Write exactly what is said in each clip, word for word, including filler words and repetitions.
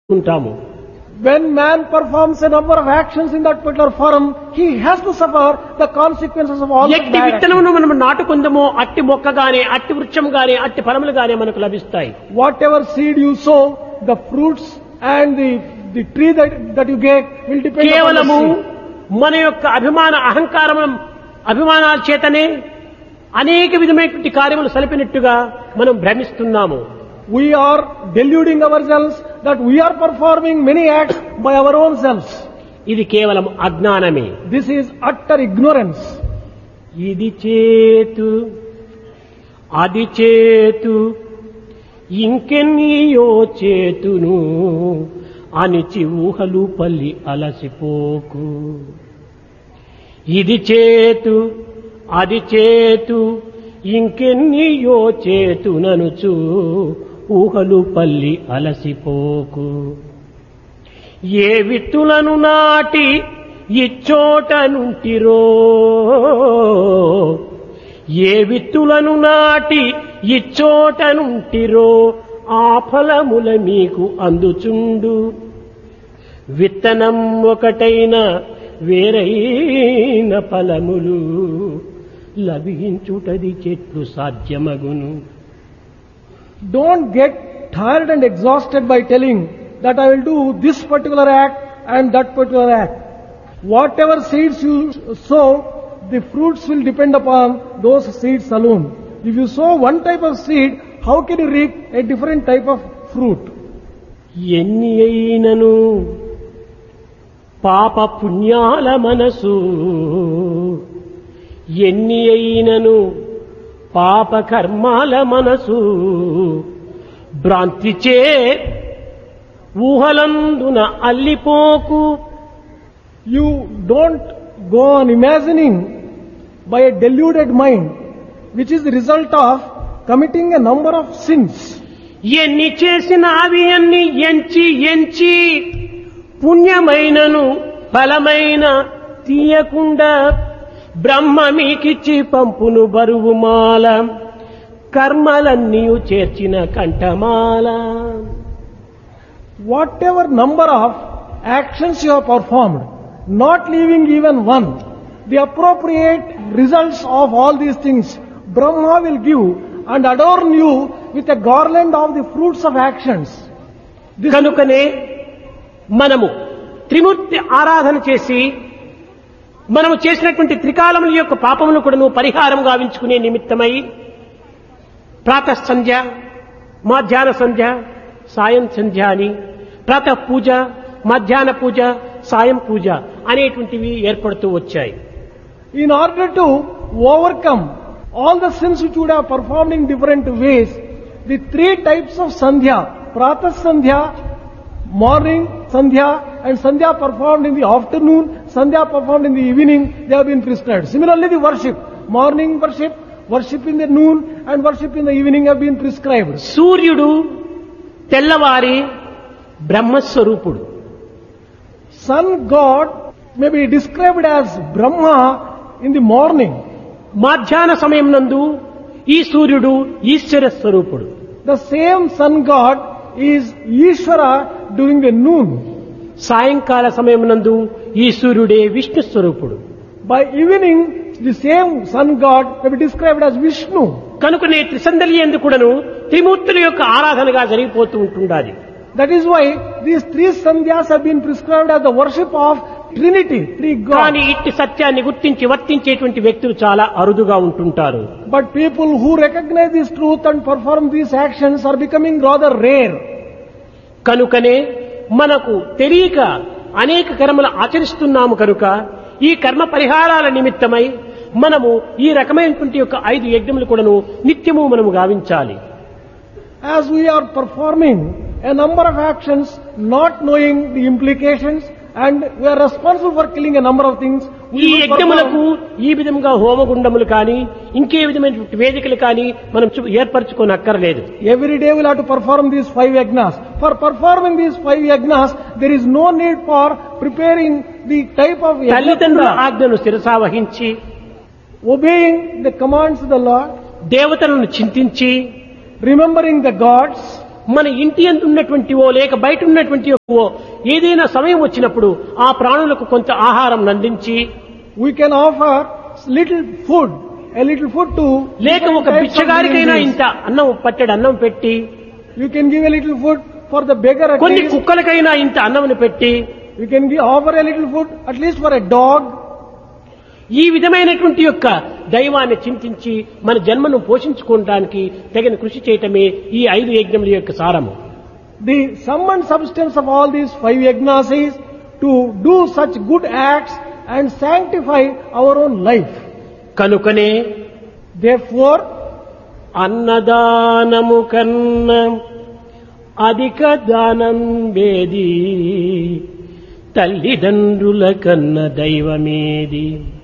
ఉంటాము. When man performs a number of actions in that particular form, he has to suffer the consequences of all the ఎట్టి bad actions. విత్తనమును మనం నాటుకుందామో అట్టి మొక్క గానే అట్టి వృక్షం గానే అట్టి ఫలములు గానే మనకు లభిస్తాయి. Whatever seed you sow, the fruits and the, the tree that, that you get will depend upon the కేవలము seed. మన యొక్క అభిమాన అహంకారం అభిమానాల చేతనే అనేక విధమైనటువంటి కార్యములు సలిపినట్టుగా మనం భ్రమిస్తున్నాము. We are deluding ourselves that we are performing many acts by our own selves. ఇది కేవలం అజ్ఞానమే. This is utter ignorance. ఇది చేతు అది చేతు ఇంకెన్నియో చేతును అనిచి ఊహలు పల్లి అలసిపోకు. ఇది చేతు అది చేతు ఇంకెన్నియో చేతుననుచు ఊహలు పల్లి అలసిపోకు. ఏ విత్తులను నాటి ఇచ్చోట నుంటిరో ఏ విత్తులను నాటి ఇచ్చోట నుంటిరో ఆ ఫలముల మీకు అందుచుండు. విత్తనం ఒకటైన వేరైన ఫలములు లభించుటది చెట్లు సాధ్యమగును. Don't get tired and exhausted by telling that I will do this particular act and that particular act. Whatever seeds you sow, the fruits will depend upon those seeds alone. If you sow one type of seed, how can you reap a different type of fruit? ఎన్ని అయినను పాప పుణ్యాల మనసు ఎన్ని అయినను పాప కర్మాల మనసు భ్రాంతిచే ఊహలందున అల్లిపోకు. You don't go on imagining by a deluded mind, which is the result of committing a number of sins. ఎన్ని చేసిన అవి అన్ని ఎంచి ఎంచి పుణ్యమైనను ఫలమైన తీయకుండా బ్రహ్మ మీకిచ్చి పంపును బరువుమాల కర్మలన్నీ చేర్చిన కంఠమాల. Whatever number of actions you have performed, not leaving even one, the appropriate results of all these things, Brahma will give and adorn you with a garland of the fruits of actions. This కనుకనే మనము త్రిమూర్తి ఆరాధన చేసి మనము చేసినటువంటి త్రికాలముల యొక్క పాపములు కూడాను పరిహారం గావించుకునే నిమిత్తమై ప్రాతః సంధ్య, మధ్యాహ్న సంధ్య, సాయం సంధ్య అని ప్రాతః పూజ, మధ్యాహ్న పూజ, సాయం పూజ అనేటువంటివి ఏర్పడుతూ వచ్చాయి. in order to overcome all the sins which you would have performed in different ways, the three types of sandhya, pratah sandhya, morning sandhya and sandhya performed in the afternoon, sandhya performed in the evening, they have been prescribed. Similarly, the worship, morning worship, worship in the noon and worship in the evening have been prescribed. సూర్యుడు తెల్లవారి బ్రహ్మస్వరూపుడు. Sun God may be described as Brahma in the morning. మధ్యాహ్న సమయం నందు ఈ సూర్యుడు ఈశ్వర స్వరూపుడు. The same sun God is Ishvara during the noon. సాయంకాల సమయం నందు ఈ సూర్యుడే విష్ణు స్వరూపుడు. By evening, the same sun God may be described as Vishnu. కనుకనే త్రిసందలి యందు కూడాను త్రిమూర్తుల యొక్క ఆరాధనగా జరిగిపోతూ ఉంటుండాలి. That is why these three sandhyas have been prescribed as the worship of Trinity, three కానీ gods. ఇట్టి సత్యాన్ని గుర్తించి వర్తించేటువంటి వ్యక్తులు చాలా అరుదుగా ఉంటుంటారు. But people who recognize this truth and perform these actions are becoming rather rare. కనుకనే మనకు తెలియక అనేక కర్మలు ఆచరిస్తున్నాము కనుక ఈ కర్మ పరిహారాల నిమిత్తమై మనము ఈ రకమైనటువంటి యొక్క ఐదు యజ్ఞములు కూడాను నిత్యము మనము గావించాలి. As we are performing a number of actions, not knowing the implications, and we are responsible for killing a number of things, we ఈ will యజ్ఞములకు perform. ఈ విధంగా హోమగుండములు కానీ ఇంకే విధమైన వేదికలు కానీ మనం చు- ఏర్పరచుకొని అక్కర్లేదు. Every day we'll have to perform these five yagnas. For performing these five yagnas, there is no need for preparing the type of తల్లిదండ్రుల yagna. ఆజ్ఞను శిరసావహించి Obeying the commands of the Lord, దేవతలను చింతించి remembering the gods, మన ఇంటి యందు ఉన్నటువంటివో లేక బయట ఉన్నటువంటి ఏదైనా సమయం వచ్చినప్పుడు ఆ ప్రాణులకు కొంత ఆహారం అందించి we can offer little food, a little food to లేక ఒక different types of బిచ్చగాడికైనా living ఇంత అన్నం పట్టెడు అన్నం పెట్టి beings. You can give a little food for the beggar at కొన్ని least. కుక్కలకైనా ఇంత అన్నం పెట్టి You can give, offer a little food at least for a dog. ఈ విధమైనటువంటి యొక్క దైవాన్ని చింతించి మన జన్మను పోషించుకోవడానికి తగిన కృషి చేయటమే ఈ ఐదు యజ్ఞముల యొక్క సారము. The sum and substance of all these five yajnas is to do such good acts and sanctify our own life. కనుకనే Therefore, అన్నదానము కన్నా అధిక దానం వేది, తల్లిదండ్రుల కన్న దైవమేది,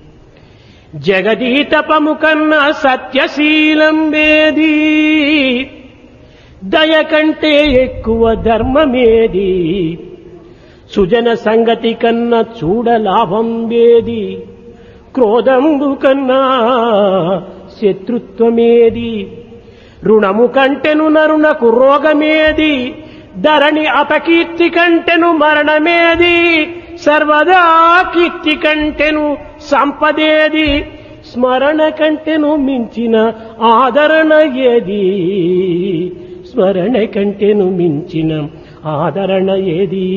జగదీతపము కన్నా సత్యశీలం వేది, దయ కంటే ఎక్కువ ధర్మమేది, సుజన సంగతి కన్నా చూడ లాభం వేది, క్రోధంబు కన్నా శత్రుత్వమేది, రుణము కంటెను నరునకు రోగమేది, ధరణి అపకీర్తి కంటెను మరణమేది, సర్వదా కీర్తి కంటెను సంపదేది, స్మరణ కంటెను మించిన ఆదరణ ఏది, స్మరణ కంటెను మించిన ఆదరణ ఏది.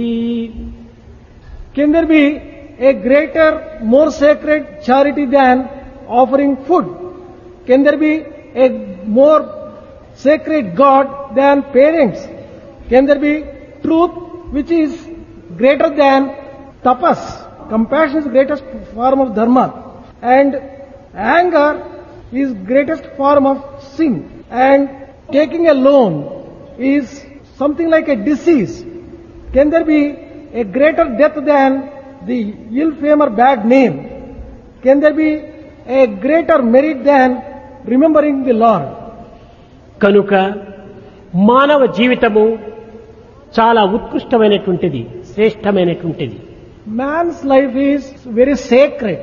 can there be a greater, more sacred charity than offering food? Can there be a more sacred God than parents? Can there be truth which is greater than tapas? Compassion is the greatest form of dharma, and anger is greatest form of sin, and taking a loan is something like a disease. Can there be a greater death than the ill fame or bad name? Can there be a greater merit than remembering the Lord? కనుక మానవ జీవితము చాలా ఉత్కృష్టమైనటువంటిది, శ్రేష్టమైనటువంటిది. Man's life is very sacred.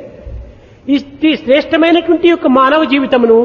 ఈ శ్రేష్టమైనటువంటి యొక్క మానవ జీవితమును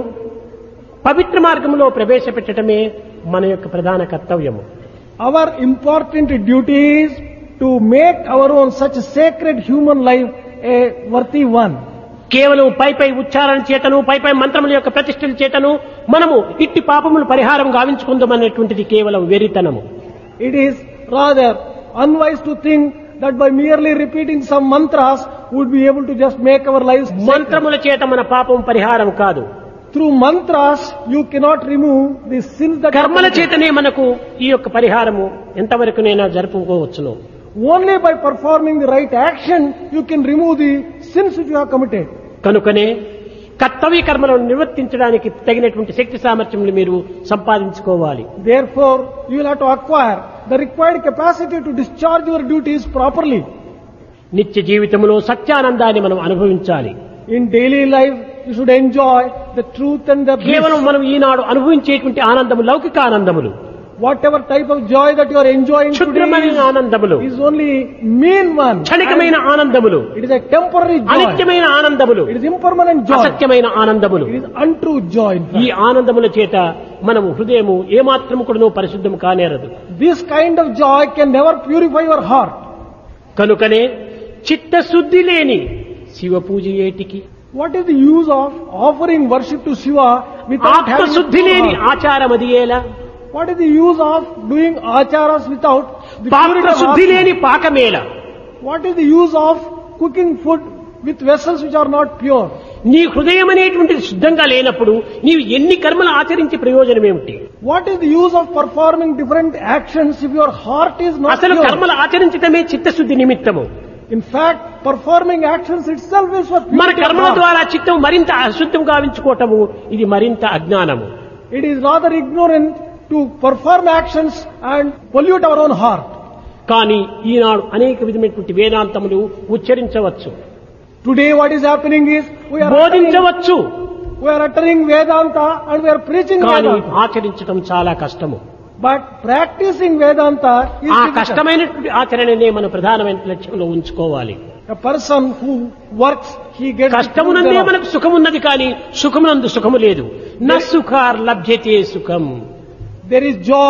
పవిత్ర మార్గంలో ప్రవేశపెట్టడమే మన యొక్క ప్రధాన కర్తవ్యము. Our important duty is to make our own such sacred human life a worthy one. కేవలం పై పై ఉచ్చారణ చేతను పై పై మంత్రముల యొక్క ప్రతిష్టల చేతను మనము ఇట్టి పాపములు పరిహారం గావించుకుందామనేటువంటిది కేవలం వెరితనము. It is rather unwise to think that by merely repeating some mantras would be able to just make our lives sacred. మంత్రముల చేత మన పాపం పరిహారం కాదు. Through mantras you cannot remove the sins that కర్మల చేతనే మనకు ఈ యొక్క పరిహారము ఎంతవరకునైనా జరుపుకోవచ్చును. Only by performing the right action you can remove the sins which you have committed. కనుకనే కర్తవ్య కర్మలను నిర్వర్తించడానికి తగినటువంటి శక్తి సామర్థ్యములు మీరు సంపాదించుకోవాలి. Therefore you will have to acquire the required capacity to discharge your duties properly. నిత్య జీవితంలో సత్యానందాన్ని మనం అనుభవించాలి. In daily life you should enjoy the truth and the bliss. కేవలం మనం ఈనాడు అనుభవించేటువంటి ఆనందము లౌకిక ఆనందములు, Whatever type of joy that you are enjoying క్షుద్రమైన today ఆనందములు, is, is only mean one. క్షణికమైన ఆనందములు, It is a temporary joy. అనిత్యమైన ఆనందములు, It is impermanent joy. అసత్యమైన ఆనందములు. It is untrue joy. in ఈ fact. ఆనందముల చేత మనము హృదయము ఏమాత్రము కూడాను పరిశుద్ధము కానేరదు. This kind of joy can never purify your heart. కనుకనే చిత్తశుద్ధి లేని శివ పూజ ఏటికి, What is the use of offering worship to Shiva without having a ఆత్మశుద్ధి pure లేని heart? ఆచారం అది ఎలా, What is the use of doing acharas without the purity of పాత్రశుద్ధి heart? లేని పాకమేల, What is the use of cooking food with vessels which are not pure? నీ హృదయం అనేటువంటిది శుద్ధంగా లేనప్పుడు నీవు ఎన్ని కర్మలు ఆచరించి ప్రయోజనం ఏమిటి? What is the use of performing different actions if your heart is not అసలు pure? కర్మలు ఆచరించటమే చిత్తశుద్ధి నిమిత్తము. In fact, performing actions itself is for మన purity of కర్మల heart. ద్వారా చిత్తం మరింత అశుద్ధం గావించుకోవటము ఇది మరింత అజ్ఞానము. It is rather ignorant to perform actions and pollute our own heart. కానీ ఈనాడు అనేక విధమైనటువంటి వేదాంతములు ఉచ్చరించవచ్చు, Today what is happening is we are uttering, బోధించవచ్చు, we are uttering Vedanta and we are preaching కానీ Vedanta. ఆచరించటం చాలా కష్టము. But practicing Vedanta is ఆ difficult. కష్టమైనటువంటి ఆచరణనే మన ప్రధానమైన లక్ష్యంలో ఉంచుకోవాలి. A person who works, he gets కష్టమునందే the fruit మనకు సుఖం ఉన్నది, కానీ సుఖమునందు సుఖము లేదు. న సుఖార్ లభ్యతే సుఖం. There is joy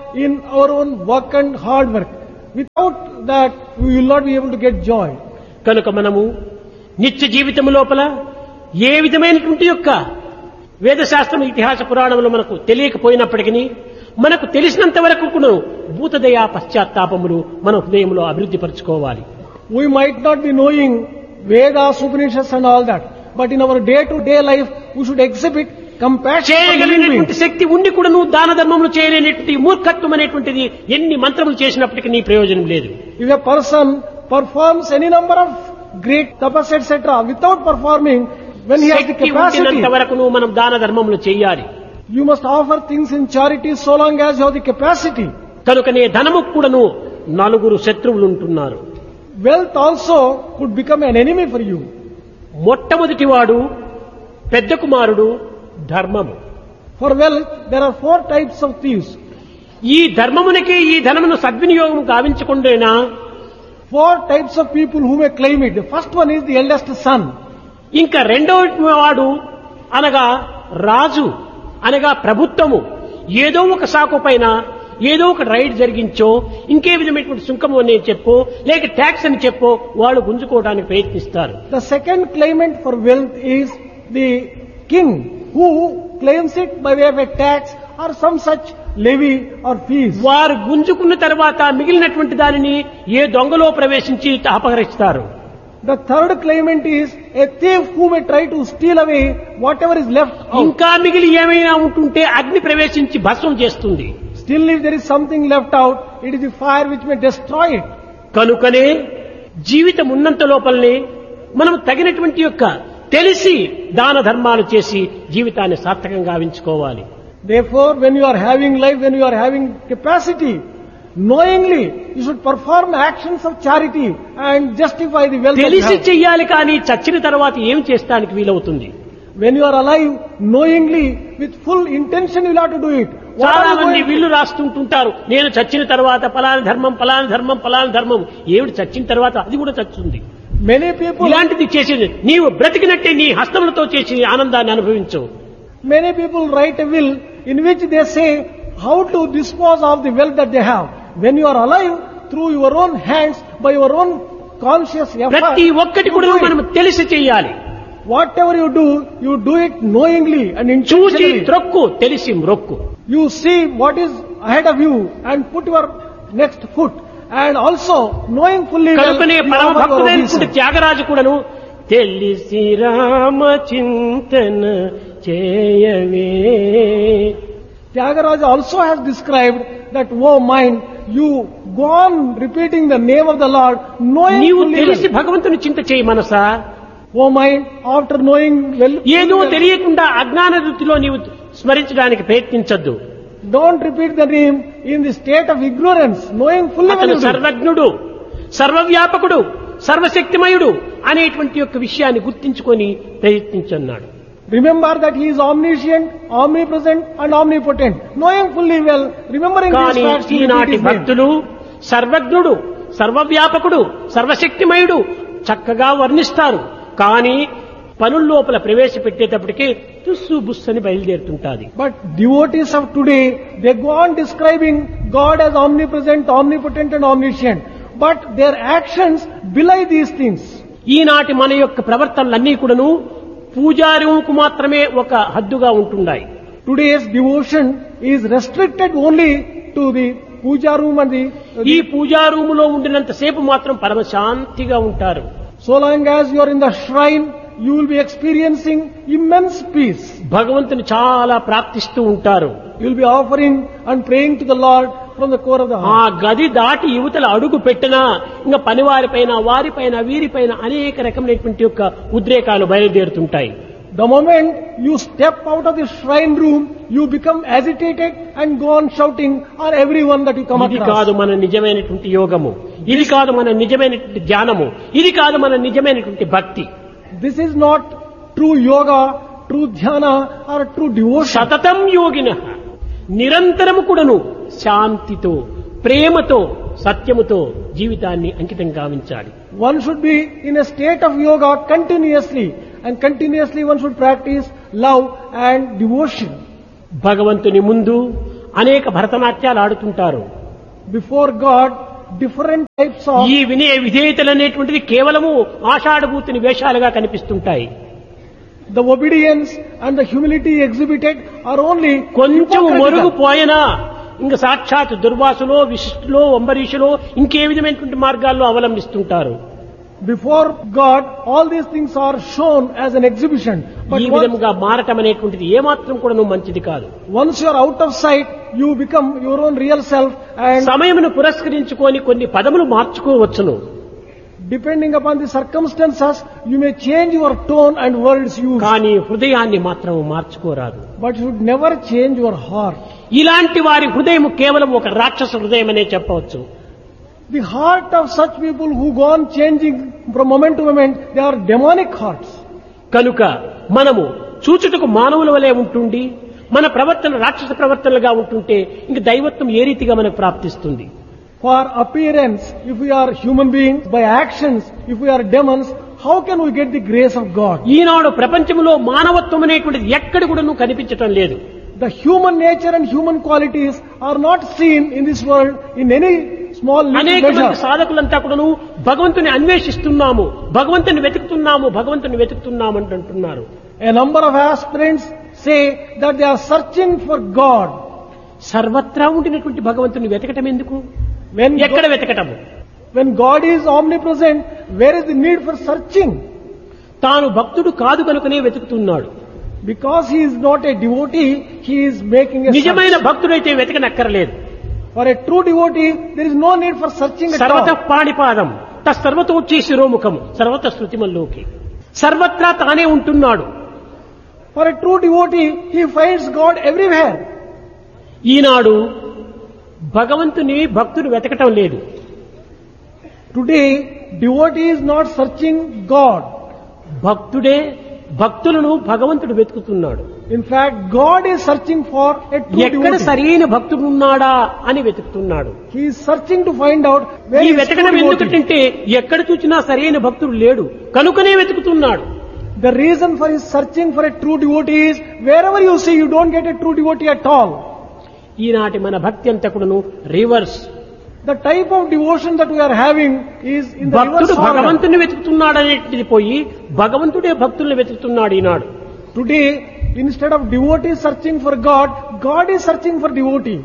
in our own work and hard work. Without that, we will not be able to get joy. కనుక మనము నిత్య జీవితం లోపల ఏ విధమైనటువంటి యొక్క వేదశాస్త్రం ఇతిహాస పురాణములు మనకు తెలియకపోయినప్పటికీ మనకు తెలిసినంత వరకు కూడా భూతదయా పశ్చాత్తాపములు మన హృదయంలో అభివృద్ధి పరచుకోవాలి. We might not be knowing Vedas, Upanishads and all that, but in our day-to-day life, we should exhibit compassion for living చేయగలిగినటువంటి beings. శక్తి ఉండి కూడా నువ్వు దాన ధర్మములు చేయలేనటువంటి మూర్ఖత్వం అనేటువంటిది ఎన్ని మంత్రములు చేసినప్పటికీ నీ ప్రయోజనం లేదు. If a person performs any number of great tapas, et cetera, without performing, when he has the Shakti capacity, ఉండినంత వరకు నువ్వు మనం దాన ధర్మములు చేయాలి. you must offer things in charity so long as you have the capacity. కనుకనే ధనము కూడాను నలుగురు శత్రువులు ఉంటున్నారు. Wealth also could become an enemy for you. మొట్టమొదటి వాడు పెద్ద కుమారుడు ధర్మము. For wealth, there are four types of thieves. ఈ ధర్మమునికి ఈ ధనమును సద్వినియోగం గావించకుండేనా Four types of people who may claim it. The first one is the eldest son. ఇంకా రెండవ వాడు అనగా రాజు అనగా ప్రభుత్వము ఏదో ఒక సాకు పైన ఏదో ఒక రైడ్ జరిగించో ఇంకే విధమైనటువంటి సుంకము అని చెప్పో లేక ట్యాక్స్ అని చెప్పో వాళ్ళు గుంజుకోవడానికి ప్రయత్నిస్తారు. The second claimant for wealth is the king, who claims it by way of a tax or some such levy or fees. వారు గుంజుకున్న తర్వాత మిగిలినటువంటి దానిని ఏ దొంగలో ప్రవేశించి అపహరిస్తారు. The third claimant is a thief who may try to steal away whatever is left out. ఇంకా మిగిలి ఏమైనా ఉంటుంటే అగ్ని ప్రవేశించి భస్మం చేస్తుంది. Still, if there is something left out, it is the fire which may destroy it. కనుకనే జీవితం ఉన్నంత లోపలనే మనం తగినటువంటి యొక్క తెలిసి దాన ధర్మాలు చేసి జీవితాన్ని సార్థకంగా గావించుకోవాలి. Therefore, when you are having life, when you are having capacity, knowingly you should perform actions of charity and justify the wealth that you తెలిసి have. చెయ్యాలి కానీ చచ్చిన తర్వాత ఏం చేస్తానికి వీలవుతుంది? When you are alive, knowingly, with full intention you will have to do it. What చాలా are you మంది going to- వీళ్ళు రాస్తుంటుంటారు, నేను చచ్చిన తర్వాత పలాని ధర్మం పలాని ధర్మం పలాని ధర్మం. ఏమిటి చచ్చిన తర్వాత అది కూడా చచ్చుంది. Many people, ఇలాంటిది చేసేది నీవు బ్రతికినట్టే నీ హస్తములతో చేసి ఆనందాన్ని అనుభవించు. many people write a will in which they say how to dispose of the wealth that they have. When you are alive, through your own hands, by your own conscious effort, ప్రతి ఒక్కటి you కూడా do it. మనం తెలిసి చెయ్యాలి. Whatever you do, you do it knowingly and చూచి intentionally. త్రొక్కు తెలిసి మ్రొక్కు. You see what is ahead of you and put your next foot. And also, knowing fully well, కనుకనే you పరమ offer your భక్తుడైనటువంటి obeisance. Tyagaraju కూడాను తెలిసి రామ చింతన చేయవే. Tyagaraja also has described that, oh mind, you go on repeating the name of the Lord, knowing నీవు fully తెలిసి well. భగవంతుని చింత చేయి మనసా. Oh mind, after knowing well, ఏదో fully well, తెలియకుండా అజ్ఞాన వృత్తిలో నీవు స్మరించడానికి ప్రయత్నించద్దు. don't repeat the name in the state of ignorance, knowing fully well. అతను you do. సర్వజ్ఞుడు సర్వవ్యాపకుడు సర్వశక్తిమయుడు అనేటువంటి యొక్క విషయాన్ని గుర్తించుకొని ప్రయత్నించన్నాడు. Remember that he is omniscient, omnipresent and omnipotent. Knowing fully well, remembering these కానీ facts, you repeat ఈనాటి his name. భక్తులు సర్వజ్ఞుడు సర్వవ్యాపకుడు సర్వశక్తిమయుడు చక్కగా వర్ణిస్తారు. కానీ పనుల్లోపల ప్రవేశపెట్టేటప్పటికీ తుస్సు బుస్సు అని బయలుదేరుతుంటాది. But devotees of today, they go on describing God as omnipresent, omnipotent and omniscient. But their actions belie these things. ఈనాటి మన యొక్క ప్రవర్తనలన్నీ కూడాను పూజారుకు మాత్రమే ఒక హద్దుగా ఉంటున్నాయి. Today's devotion is restricted only to the puja room and the... ఈ పూజా రూములో ఉండినంత సేపు మాత్రం పరమశాంతిగా ఉంటారు. So long as you are in the shrine, you will be experiencing immense peace. భగవంతుని చాలా ప్రార్థిస్తూ ఉంటారు. You will be offering and praying to the Lord from the core of the ఆ heart. గది దాటి యువతల అడుగు పెట్టినా ఇంకా పనివారిపైన వారిపైన వీరిపైన అనేక రకమైనటువంటి యొక్క ఉద్రేకాలు బయలుదేరుతుంటాయి. The moment you step out of the shrine room, you become agitated and go on shouting on everyone that you come ఇది across. కాదు మన నిజమైనటువంటి యోగము, ఇది కాదు మన నిజమైనటువంటి ధ్యానము, ఇది కాదు మన నిజమైనటువంటి భక్తి. This is not true yoga, true dhyana or true devotion. సతతం యోగిన నిరంతరము కూడాను శాంతితో ప్రేమతో సత్యముతో జీవితాన్ని అంకితం గావించాలి. One should be in a state of yoga continuously, and continuously one should practice love and devotion. భగవంతుని ముందు అనేక భరతనాట్యాలు ఆడుతుంటారు. Before God, different types of ఈ వినయ విధేయతలు అనేటువంటిది కేవలము ఆషాఢభూతిని వేషాలుగా కనిపిస్తుంటాయి. the obedience and the humility exhibited are only కొంచెం hypocritical. మొరుగుపోయినా ఇంక సాక్షాత్ దుర్వాసులో విశిష్టులో అంబరీషులో ఇంకే విధమైనటువంటి మార్గాల్లో అవలంబిస్తుంటారు. Before God, all these things are shown as an exhibition. But ఈ once, విధంగా మారటం అనేటువంటిది ఏమాత్రం కూడా మంచిది కాదు. once you are out of sight, you become your own real self, and సమయమును పురస్కరించుకొని కొన్ని పదములు మార్చుకోవచ్చును. depending upon the circumstances, you may change your tone and words used. కానీ హృదయాన్ని మాత్రం మార్చుకోరాదు. But you should never change your heart. ఇలాంటి వారి హృదయం కేవలం ఒక రాక్షస హృదయం అనే చెప్పవచ్చు. The heart of such people who go on changing from moment to moment, they are demonic hearts. కనుక మనము చూచుటకు మానవుల వలె ఉంటుండి మన ప్రవర్తన రాక్షస ప్రవర్తనలుగా ఉంటుంటే ఇంక దైవత్వం ఏ రీతిగా మనకు ప్రాప్తిస్తుంది? For appearance, if we are human beings, by actions, if we are demons, how can we get the grace of God? ఈనాడు ప్రపంచంలో మానవత్వం అనేటువంటిది ఎక్కడ కూడా కనిపించటం లేదు. The human nature and human qualities are not seen in this world in any small little అనేక మంది measure. సాధకులంతా కూడాను భగవంతుని అన్వేషిస్తున్నాము, భగవంతుని వెతుకుతున్నాము, భగవంతుని వెతుకుతున్నాము అని అంటున్నారు. A number of aspirants say that they are searching for God. సర్వత్రా ఉండినటువంటి భగవంతుని వెతకటం ఎందుకు? When ఎక్కడ God, వెతకటము? when God is omnipresent, where is the need for searching? తాను భక్తుడు కాదు కనుకనే వెతుకుతున్నాడు. Because he is not a devotee, he is making a నిజమైన search. భక్తుడైతే వెతకనక్కర్లేదు. For a true devotee, there is no need for searching at సర్వత all. పాణిపాదం తస్సర్వతోచ్చి శిరోముఖం సర్వత శృతిమల్లోకి సర్వత్రా తానే ఉంటున్నాడు. For a true devotee, he finds God everywhere. ఈనాడు భగవంతుని భక్తుడు వెతకటం లేదు. Today, devotee is not searching God. భక్తుడే భక్తులను భగవంతుడు వెతుకుతున్నాడు. In fact, God is searching for a true ఎక్కడ devotee. సరైన భక్తుడు ఉన్నాడా అని వెతుకుతున్నాడు. He is searching to find out where ఈ is true వెతకడం devotee. ఎందుకంటే ఎక్కడ చూసినా సరైన భక్తుడు లేడు కనుకనే వెతుకుతున్నాడు. The reason for his searching for a true devotee is wherever you see, you don't get a true devotee at all. ఈనాటి మన భక్తి అంతా కూడాను reverse. The type of devotion that we are having is in the భక్తుడు reverse order. భగవంతుని వెతుకుతున్నాడు అనేది పోయి భగవంతుడే భక్తుల్ని వెతుకుతున్నాడు ఈనాడు. Today, instead of devotee searching for God, God is searching for devotee.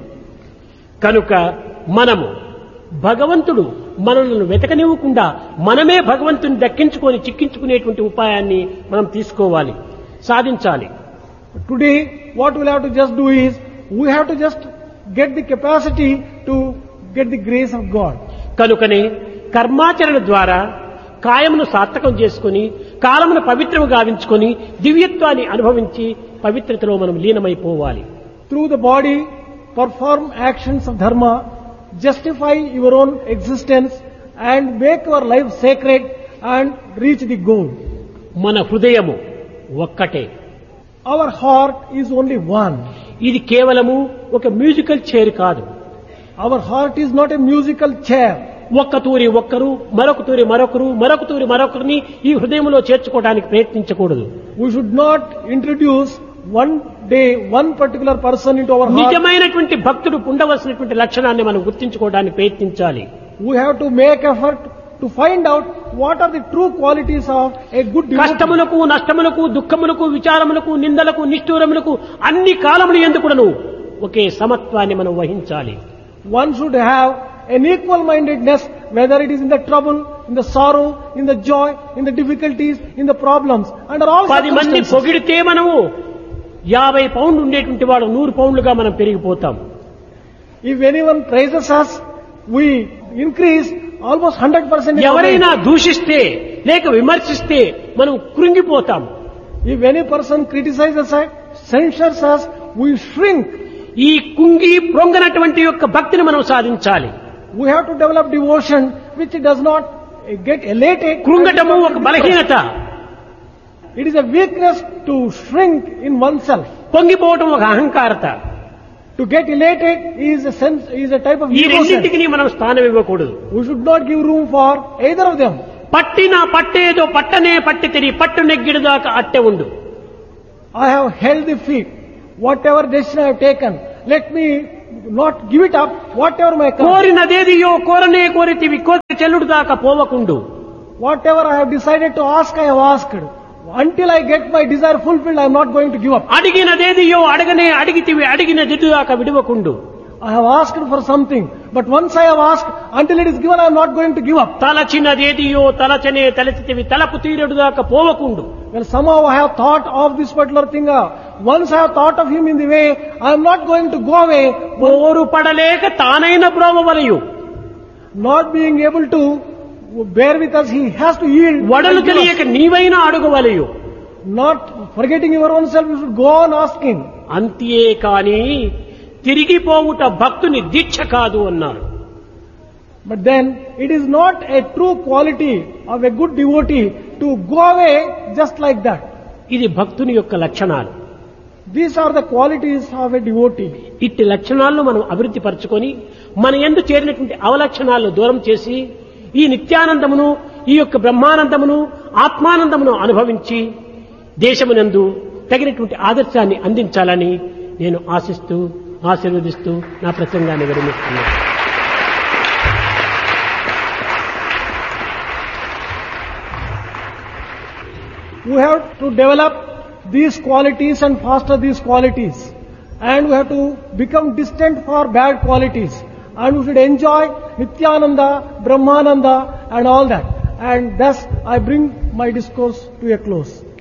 కనుక మనము భగవంతుడు మనల్ని వెతకనివ్వకుండా మనమే భగవంతుని దక్కించుకొని చిక్కించుకునేటువంటి ఉపాయాన్ని మనం తీసుకోవాలి, సాధించాలి. Today, what we'll have to just do is, we have to just get the capacity to get the grace of God. కనుకనే కర్మాచరణ ద్వారా కాయమును సార్థకం చేసుకుని కాలమును పవిత్రము గావించుకొని దివ్యత్వాన్ని అనుభవించి పవిత్రతలో మనం లీనమైపోవాలి. Through the body, perform actions of dharma, justify your own existence and make your life sacred and reach the goal. మన హృదయము ఒక్కటే. Our heart is only one. ఇది కేవలము ఒక మ్యూజికల్ చైర్ కాదు. Our heart is not a musical chair. ఒక్క తూరి ఒక్కరు, మరొక తూరి మరొకరు, మరొక తూరి మరొకరిని ఈ హృదయంలో చేర్చుకోవడానికి ప్రయత్నించకూడదు. We should not introduce one day one particular person into our heart. నిజమైనటువంటి భక్తుడు ఉండవలసినటువంటి లక్షణాన్ని మనం గుర్తించుకోవడానికి ప్రయత్నించాలి. We have to make effort to find out what are the true qualities of a good devotee. కష్టములకు, నష్టములకు, దుఃఖములకు, విచారములకు, నిందలకు, నిష్ఠూరములకు అన్ని కాలములు ఎందుకును ఒకే సమత్వాన్ని మనం వహించాలి. One should have an equal mindedness, whether it is in the trouble, in the sorrow, in the joy, in the difficulties, in the problems, under all పది మంది circumstances. పొగిడితే మనము యాభై పౌండ్లు ఉండేటువంటి వాడు నూరు పౌండ్లుగా మనం పెరిగిపోతాం. If anyone praises us, we increase almost one hundred percent. in our ఎవరైనా life. దూషిస్తే లేక విమర్శిస్తే మనం కృంగిపోతాం. If any person criticizes us, censures us, we shrink. ఈ కుంగి ప్రొంగనటువంటి యొక్క భక్తిని మనం సాధించాలి. We have to develop devotion which does not get elated. కృంగటము ఒక బలహీనత, It is a weakness to shrink in oneself. పొంగిపోవటం ఒక అహంకారత. To get elated is a sense, is a type of ఈ ego sense. రెండింటికి మనం స్థానం ఇవ్వకూడదు. We should not give room for either of them. పట్టిన పట్టేదో పట్టనే పట్టి తిరిగి పట్టు నెగ్గిడు దాకా అట్టె ఉండు. I have held the feet. Whatever decision I have taken, let me not give it up, whatever my karma. కోరినదేదియో కోరనే కోరితివి కోరి చెల్లుడు దాకా పోవకుండు. Whatever I have decided to ask, I have asked. Until I get my desire fulfilled, I am not going to give up. అడిగినదేదియో అడగనే అడిగితివి అడిగిన జిడ్డు దాకా విడువకుండు. I have asked for something, but once I have asked, until it is given, I am not going to give up. తలచినదేదియో తలచనే తలచితివి తలపు తీరుడు దాకా పోవకుండు. Well, somehow I have thought of this particular thing. uh, Once I have thought of him in the way, I am not going to go away, పోరు పడలేక తానైన బ్రోవవలయు. not being able to bear with us, he has to yield. వడలు and give us. తెలియక నీవైనా అడుగవలయు. Not forgetting your own self, you should go on asking. అంతే కాని తిరిగిపోవుట భక్తుని దీక్ష కాదు అన్నారు. But then, it is not a true quality of a good devotee to go away just like that. ఇది భక్తుని యొక్క లక్షణాలు. These are the qualities of a devotee. ఇట్టి లక్షణాలను మనం అభివృద్ధి పరచుకొని మన యందు చేరినటువంటి అవలక్షణాలను దూరం చేసి ఈ నిత్యానందమును ఈ యొక్క బ్రహ్మానందమును ఆత్మానందమును అనుభవించి దేశమునందు తగినటువంటి ఆదర్శాన్ని అందించాలని నేను ఆశిస్తూ ఆశీర్వదిస్తూ నా ప్రసంగాన్ని విరమిస్తున్నాను. We have to develop these qualities and foster these qualities. And we have to become distant for bad qualities. And we should enjoy Nityananda, Brahmananda and all that. And thus I bring my discourse to a close.